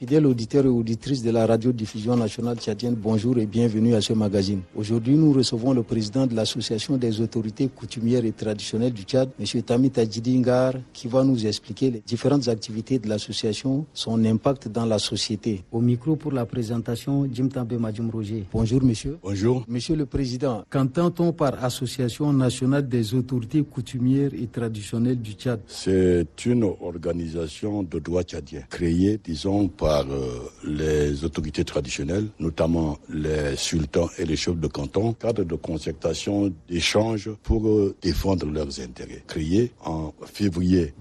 Fidèles auditeurs et auditrices de la radiodiffusion nationale tchadienne, bonjour et bienvenue à ce magazine. Aujourd'hui, nous recevons le président de l'association des autorités coutumières et traditionnelles du Tchad, M. Tamit Adjidi Ngar, qui va nous expliquer les différentes activités de l'association, son impact dans la société. Au micro pour la présentation, Jim Tambe Madjoum Roger. Bonjour monsieur. Bonjour. Monsieur le président, qu'entend-on par Association nationale des autorités coutumières et traditionnelles du Tchad? C'est une organisation de droit tchadien, créée, disons, par les autorités traditionnelles, notamment les sultans et les chefs de canton, cadre de concertation, d'échange pour défendre leurs intérêts. Créée en février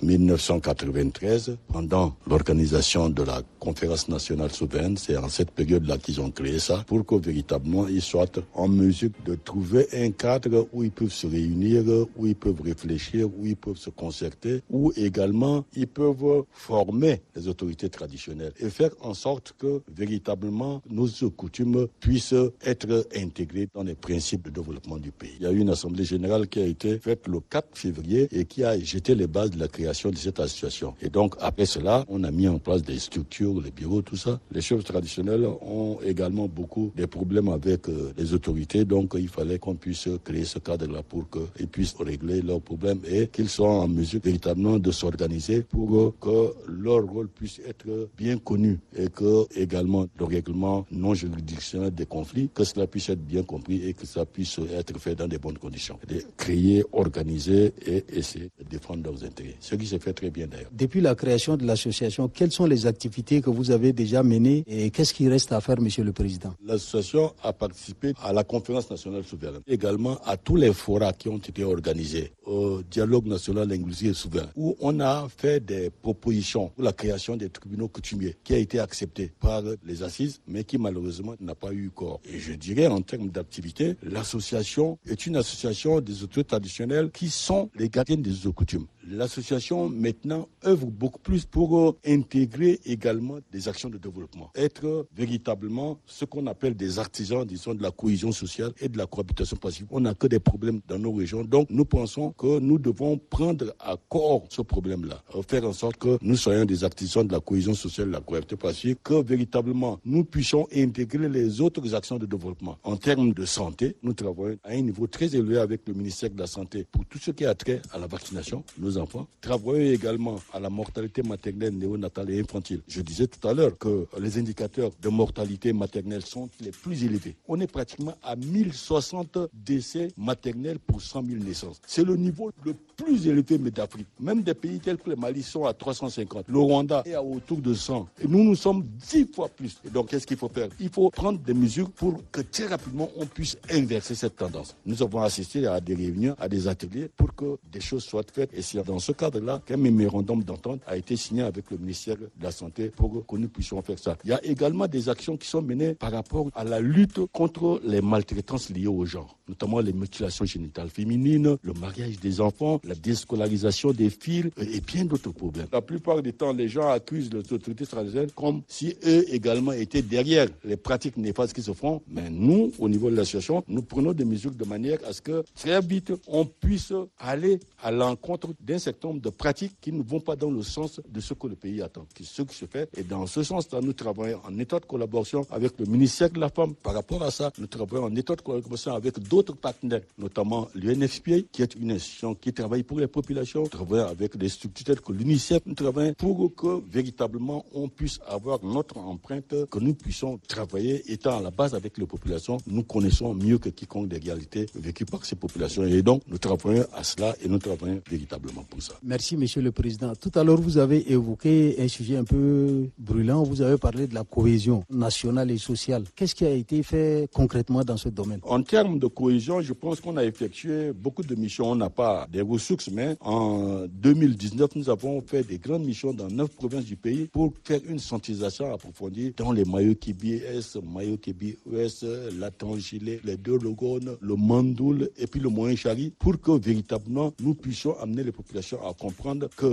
1993, pendant l'organisation de la conférence nationale souveraine, c'est en cette période-là qu'ils ont créé ça, pour que véritablement ils soient en mesure de trouver un cadre où ils peuvent se réunir, où ils peuvent réfléchir, où ils peuvent se concerter, où également ils peuvent former les autorités traditionnelles et faire en sorte que véritablement nos coutumes puissent être intégrées dans les principes de développement du pays. Il y a eu une assemblée générale qui a été faite le 4 février et qui a jeté les bases de la création de cette association. Et donc après cela, on a mis en place des structures, les bureaux, tout ça. Les chefs traditionnels ont également beaucoup de problèmes avec les autorités, donc il fallait qu'on puisse créer ce cadre-là pour qu'ils puissent régler leurs problèmes et qu'ils soient en mesure véritablement de s'organiser pour que leur rôle puisse être bien connu et que également le règlement non juridictionnel des conflits, que cela puisse être bien compris et que ça puisse être fait dans de bonnes conditions. De créer, organiser et essayer de défendre leurs intérêts. Ce qui se fait très bien d'ailleurs. Depuis la création de l'association, quelles sont les activités que vous avez déjà menées et qu'est-ce qui reste à faire, monsieur le président? L'association a participé à la conférence nationale souveraine, également à tous les forats qui ont été organisés, au dialogue national inclusif et souverain, où on a fait des propositions pour la création des tribunaux coutumiers, qui a été accepté par les assises, mais qui malheureusement n'a pas eu corps. Et je dirais, en termes d'activité, l'association est une association des autorités traditionnelles qui sont les gardiennes des coutumes. L'association, maintenant, œuvre beaucoup plus pour intégrer également des actions de développement. Être véritablement ce qu'on appelle des artisans, disons, de la cohésion sociale et de la cohabitation pacifique. On n'a que des problèmes dans nos régions. Donc, nous pensons que nous devons prendre à corps ce problème-là. Faire en sorte que nous soyons des artisans de la cohésion sociale et de la cohabitation pacifique, que véritablement nous puissions intégrer les autres actions de développement. En termes de santé, nous travaillons à un niveau très élevé avec le ministère de la Santé pour tout ce qui a trait à la vaccination. Nos enfants. Travaillons également à la mortalité maternelle, néonatale et infantile. Je disais tout à l'heure que les indicateurs de mortalité maternelle sont les plus élevés. On est pratiquement à 1060 décès maternels pour 100 000 naissances. C'est le niveau le plus élevé d'Afrique. Même des pays tels que le Mali sont à 350. Le Rwanda est à autour de 100. Et nous sommes 10 fois plus. Et donc, qu'est-ce qu'il faut faire? Il faut prendre des mesures pour que très rapidement, on puisse inverser cette tendance. Nous avons assisté à des réunions, à des ateliers pour que des choses soient faites. Et c'est dans ce cadre-là qu'un mémorandum d'entente a été signé avec le ministère de la Santé pour que nous puissions faire ça. Il y a également des actions qui sont menées par rapport à la lutte contre les maltraitances liées au genre, notamment les mutilations génitales féminines, le mariage des enfants, la déscolarisation des filles et bien d'autres problèmes. La plupart du temps, les gens accusent les autorités traditionnelles comme si eux également étaient derrière les pratiques néfastes qui se font. Mais nous, au niveau de l'association, nous prenons des mesures de manière à ce que très vite, on puisse aller à l'encontre d'un certain nombre de pratiques qui ne vont pas dans le sens de ce que le pays attend, ce qui se fait. Et dans ce sens-là, nous travaillons en étroite collaboration avec le ministère de la Femme. Par rapport à ça, nous travaillons en étroite collaboration avec d'autres partenaires, notamment l'UNFPA, qui est une institution qui travaille pour les populations. Nous travaillons avec des structures telles que l'UNICEF. Nous travaillons pour que véritablement on puisse avoir notre empreinte, que nous puissions travailler étant à la base avec les populations. Nous connaissons mieux que quiconque des réalités vécues par ces populations. Et donc, nous travaillons à cela et nous travaillons véritablement pour ça. Merci, monsieur le président. Tout à l'heure, vous avez évoqué un sujet un peu brûlant. Vous avez parlé de la cohésion nationale et sociale. Qu'est-ce qui a été fait concrètement dans ce domaine? En termes de cohésion, je pense qu'on a effectué beaucoup de missions. On n'a pas des ressources, mais en 2019, nous avons fait des grandes missions dans 9 provinces du pays pour faire une sensibilisation approfondie dans les Mayo-Kébi-Est, Mayo-Kébi-Ouest, la Tangilé, les deux Logones, le Mandoul et puis le Moyen-Chari pour que véritablement nous puissions amener les populations à comprendre que